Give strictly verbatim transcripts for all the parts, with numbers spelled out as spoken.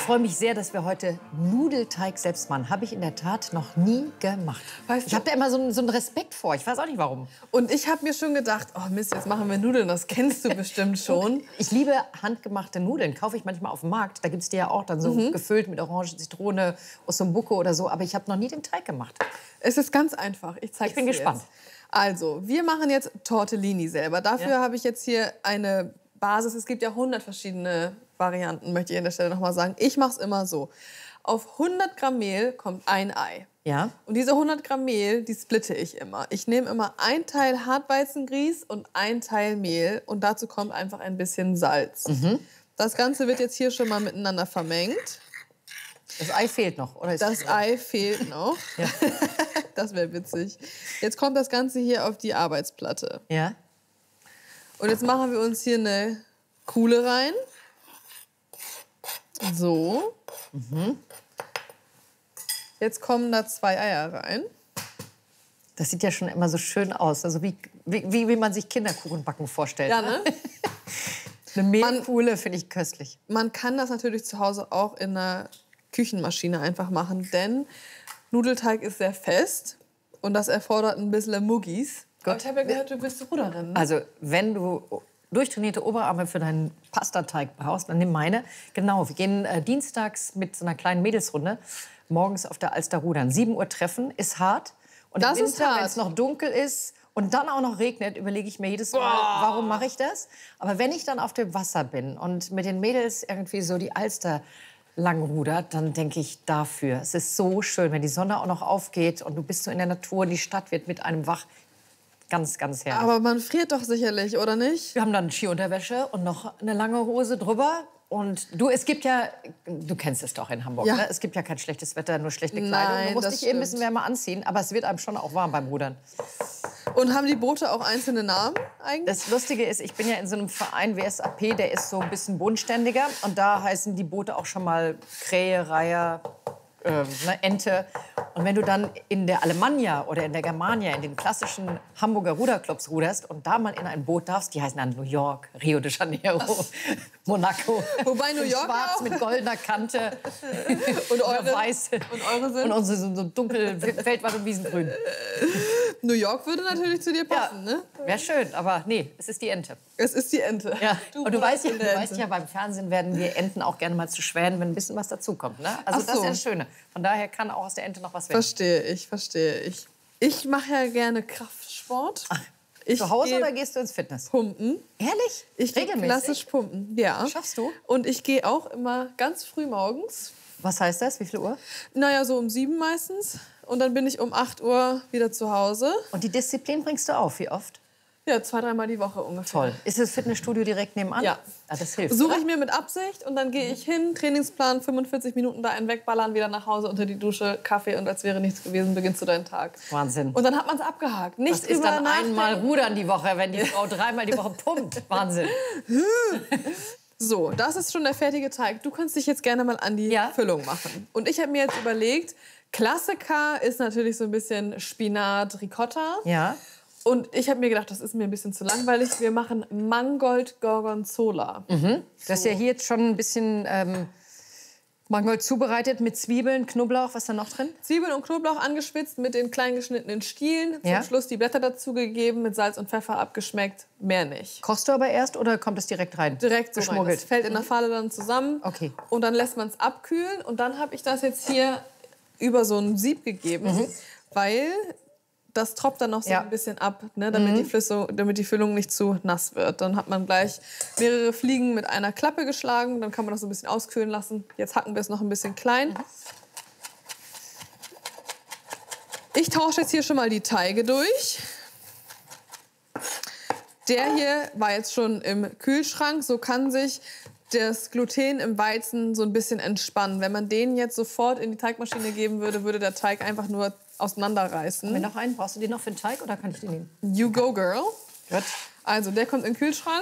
freue mich sehr, dass wir heute Nudelteig selbst machen. Habe ich in der Tat noch nie gemacht. Weißt ich du- habe da immer so einen, so einen Respekt vor. Ich weiß auch nicht, warum. Und ich habe mir schon gedacht, oh Mist, jetzt machen wir Nudeln, das kennst du bestimmt schon. Ich liebe handgemachte Nudeln. Kaufe ich manchmal auf dem Markt. Da gibt es die ja auch dann so Mhm. gefüllt mit Orange, Zitrone, Ossobuco oder so. Aber ich habe noch nie den Teig gemacht. Es ist ganz einfach. Ich zeige Ich bin gespannt. Also, wir machen jetzt Tortellini selber. Dafür Ja. habe ich jetzt hier eine Basis. Es gibt ja hundert verschiedene Varianten, möchte ich an der Stelle noch mal sagen. Ich mache es immer so. Auf hundert Gramm Mehl kommt ein Ei. Ja. Und diese hundert Gramm Mehl, die splitte ich immer. Ich nehme immer ein Teil Hartweizengrieß und ein Teil Mehl. Und dazu kommt einfach ein bisschen Salz. Mhm. Das Ganze wird jetzt hier schon mal miteinander vermengt. Das Ei fehlt noch. Oder ist Das Ei fehlt noch. Ja. Das wäre witzig. Jetzt kommt das Ganze hier auf die Arbeitsplatte. Ja. Und jetzt machen wir uns hier eine Kuhle rein. So. Mhm. Jetzt kommen da zwei Eier rein. Das sieht ja schon immer so schön aus. Also wie, wie, wie, wie man sich Kinderkuchenbacken vorstellt. Ja, ne? Eine Mehlkuhle finde ich köstlich. Man kann das natürlich zu Hause auch in einer Küchenmaschine einfach machen, denn Nudelteig ist sehr fest und das erfordert ein bisschen Muggis. Gut. Aber ich habe ja gehört, du bist Ruderin. Also wenn du durchtrainierte Oberarme für deinen Pastateig brauchst, dann nimm meine. Genau, wir gehen äh, dienstags mit so einer kleinen Mädelsrunde morgens auf der Alster rudern. sieben Uhr treffen, ist hart. Und Das im ist Winter, hart. wenn es noch dunkel ist und dann auch noch regnet, überlege ich mir jedes Mal, warum mache ich das? Aber wenn ich dann auf dem Wasser bin und mit den Mädels irgendwie so die Alster lang rudert, dann denke ich dafür. Es ist so schön, wenn die Sonne auch noch aufgeht und du bist so in der Natur, die Stadt wird mit einem wach. Ganz, ganz herrlich. Aber man friert doch sicherlich, oder nicht? Wir haben dann Skiunterwäsche und noch eine lange Hose drüber. Und du, es gibt ja, du kennst es doch in Hamburg, Ja. ne? Es gibt ja kein schlechtes Wetter, nur schlechte Kleidung. Nein, du musst das dich eben ein bisschen stimmt. wärmer anziehen, aber es wird einem schon auch warm beim Rudern. Und haben die Boote auch einzelne Namen eigentlich? Das Lustige ist, ich bin ja in so einem Verein W S A P, der ist so ein bisschen bodenständiger. Und da heißen die Boote auch schon mal Krähe, Reiher, äh, ne, Ente. Und wenn du dann in der Alemannia oder in der Germania, in den klassischen Hamburger Ruderclubs ruderst und da mal in ein Boot darfst, die heißen dann New York, Rio de Janeiro, Monaco. Wobei New York Schwarz auch. mit goldener Kante Und oder eure, weiß. und eure sind? Und unsere sind so dunkel, Feldwald und Wiesengrün. New York würde natürlich zu dir Ja, passen, ne? wäre schön, aber nee, es ist die Ente. Es ist die Ente. Ja. Du und du weißt, ja, in du der weißt Ente. ja, beim Fernsehen werden wir Enten auch gerne mal zu Schwänen, wenn ein bisschen was dazukommt. Ne? Also Ach das ist so. ja das Schöne. Von daher kann auch aus der Ente noch was werden. Verstehe ich, verstehe ich. Ich mache ja gerne Kraftsport. Ich Zu Hause gehe oder gehst du ins Fitness? pumpen. Ehrlich? Ich gehe Regelmäßig? klassisch pumpen, ja. Schaffst du? Und ich gehe auch immer ganz früh morgens. Was heißt das? Wie viel Uhr? Naja, so um sieben meistens. Und dann bin ich um acht Uhr wieder zu Hause. Und die Disziplin bringst du auf? Wie oft? Ja, zwei, dreimal die Woche ungefähr. Toll. Ist das Fitnessstudio direkt nebenan? Ja. Ah, das hilft. Suche oder? ich mir mit Absicht und dann gehe ich hin, Trainingsplan, fünfundvierzig Minuten da einen wegballern, wieder nach Hause, unter die Dusche, Kaffee und als wäre nichts gewesen, beginnst du deinen Tag. Wahnsinn. Und dann hat man es abgehakt. Nicht Das ist drüber dann nachdenken. einmal Rudern die Woche, wenn die Frau dreimal die Woche pumpt. Wahnsinn. So, das ist schon der fertige Teig. Du kannst dich jetzt gerne mal an die Ja. Füllung machen. Und ich habe mir jetzt überlegt, Klassiker ist natürlich so ein bisschen Spinat, Ricotta. Ja. Und ich habe mir gedacht, das ist mir ein bisschen zu langweilig. Wir machen Mangold Gorgonzola. Das ist ja hier jetzt schon ein bisschen ähm, Mangold zubereitet mit Zwiebeln, Knoblauch. Was ist da noch drin? Zwiebeln und Knoblauch angeschwitzt mit den klein geschnittenen Stielen. Ja. Zum Schluss die Blätter dazugegeben, mit Salz und Pfeffer abgeschmeckt. Mehr nicht. Kochst du aber erst oder kommt es direkt rein? Direkt so rein. geschmuggelt. Das fällt in der Falle dann zusammen. Okay. Und dann lässt man es abkühlen. Und dann habe ich das jetzt hier über so ein Sieb gegeben, weil das tropft dann noch so Ja. ein bisschen ab, ne, damit, die Flüssung, damit die Füllung nicht zu nass wird. Dann hat man gleich mehrere Fliegen mit einer Klappe geschlagen. Dann kann man das so ein bisschen auskühlen lassen. Jetzt hacken wir es noch ein bisschen klein. Ich tausche jetzt hier schon mal die Teige durch. Der hier war jetzt schon im Kühlschrank. So kann sich das Gluten im Weizen so ein bisschen entspannen. Wenn man den jetzt sofort in die Teigmaschine geben würde, würde der Teig einfach nur Haben wir auseinanderreißen. noch einen? Brauchst du den noch für den Teig oder kann ich den nehmen? You go, girl. Gut. Also, der kommt in den Kühlschrank.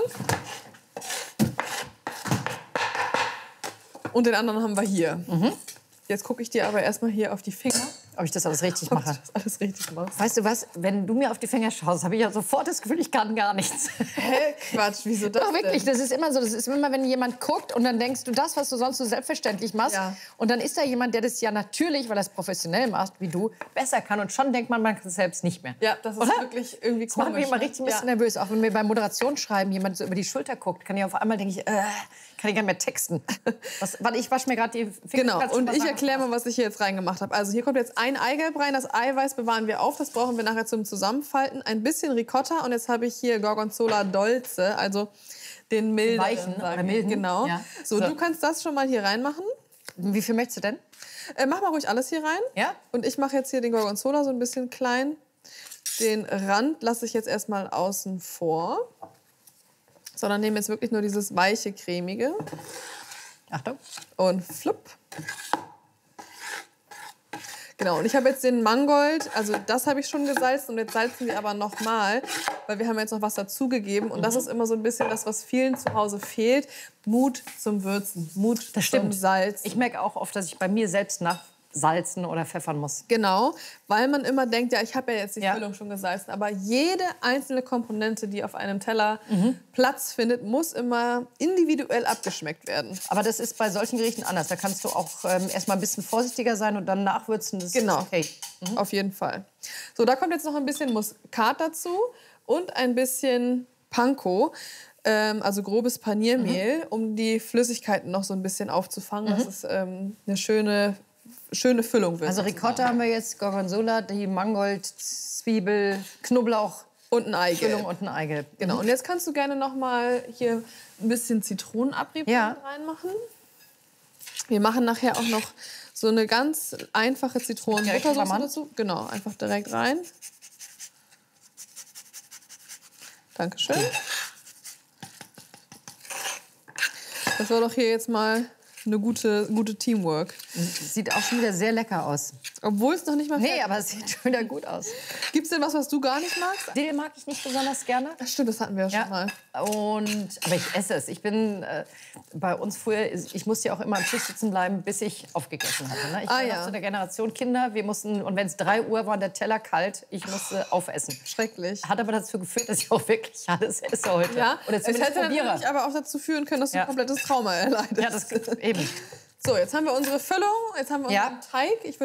Und den anderen haben wir hier. Jetzt gucke ich dir aber erstmal hier auf die Finger. ob ich das alles richtig ob du mache. das alles richtig machst. Weißt du was, wenn du mir auf die Finger schaust, habe ich ja sofort das Gefühl, ich kann gar nichts. Hä? Quatsch, wieso das Doch, wirklich, denn? das ist immer so. Das ist immer, wenn jemand guckt und dann denkst du, das, was du sonst so selbstverständlich machst. Ja. Und dann ist da jemand, der das ja natürlich, weil er es professionell macht, wie du, besser kann. Und schon denkt man, man kann es selbst nicht mehr. Ja, das ist Oder? wirklich irgendwie Das macht komisch. mich immer richtig ein bisschen ja. nervös. Auch wenn mir beim Moderationsschreiben jemand so über die Schulter guckt, kann ich auf einmal denke ich, äh, kann ich gar nicht mehr texten. Was, warte, ich wasche mir gerade die Finger. Genau, Kannst du und mal ich sagen, erkläre mal, was ich hier jetzt reingemacht habe. Also hier kommt jetzt ein Eigelb rein. Das Eiweiß bewahren wir auf. Das brauchen wir nachher zum Zusammenfalten. Ein bisschen Ricotta und jetzt habe ich hier Gorgonzola Dolce, also den milden. Weichen oder milden. Genau. Ja. So, So. du kannst das schon mal hier reinmachen. Wie viel möchtest du denn? Äh, mach mal ruhig alles hier rein. Ja? Und ich mache jetzt hier den Gorgonzola so ein bisschen klein. Den Rand lasse ich jetzt erstmal außen vor. Sondern nehme jetzt wirklich nur dieses weiche, cremige. Achtung. Und flupp. Genau, und ich habe jetzt den Mangold, also das habe ich schon gesalzen und jetzt salzen wir aber nochmal, weil wir haben jetzt noch was dazugegeben und das ist immer so ein bisschen das, was vielen zu Hause fehlt. Mut zum Würzen, Mut Das zum stimmt. Salz. Ich merke auch oft, dass ich bei mir selbst nachsalzen oder pfeffern muss. Genau, weil man immer denkt, ja, ich habe ja jetzt die Ja. Füllung schon gesalzen, aber jede einzelne Komponente, die auf einem Teller Mhm. Platz findet, muss immer individuell abgeschmeckt werden. Aber das ist bei solchen Gerichten anders. Da kannst du auch ähm, erst mal ein bisschen vorsichtiger sein und dann nachwürzen. Das Genau, ist okay. auf jeden Fall. So, da kommt jetzt noch ein bisschen Muskat dazu und ein bisschen Panko, ähm, also grobes Paniermehl, Mhm. um die Flüssigkeiten noch so ein bisschen aufzufangen, dass es ähm, eine schöne, schöne Füllung wird. Also Ricotta haben wir jetzt, Gorgonzola, die Mangold, Zwiebel, Knoblauch, und ein Eigelb. Füllung und ein Eigelb. Genau, und jetzt kannst du gerne noch mal hier ein bisschen Zitronenabrieb Ja. mit reinmachen. Wir machen nachher auch noch so eine ganz einfache Direkt Zitronenbuttersoße klammern? dazu. Genau, einfach direkt rein. Dankeschön. Das war doch hier jetzt mal eine gute, gute Teamwork. Sieht auch schon wieder sehr lecker aus. Obwohl es noch nicht mal Nee, fertig aber es sieht schon wieder gut aus. ist. Gibt es denn was, was du gar nicht magst? Dill mag ich nicht besonders gerne. Das stimmt, das hatten wir ja schon Ja. mal. Und, aber ich esse es. Ich bin äh, bei uns früher, ich musste ja auch immer am Tisch sitzen bleiben, bis ich aufgegessen hatte. Ne? Ich Ah, war ja. noch zu der Generation Kinder. Wir mussten, und wenn es drei Uhr war, der Teller kalt, ich musste aufessen. Schrecklich. Hat aber dazu geführt, dass ich auch wirklich alles esse heute. Ja, Oder es zumindest hätte probiere. natürlich aber auch dazu führen können, dass du Ja. ein komplettes Trauma erleidest. Ja, das eben. So, jetzt haben wir unsere Füllung, jetzt haben wir Ja. unseren Teig. Ich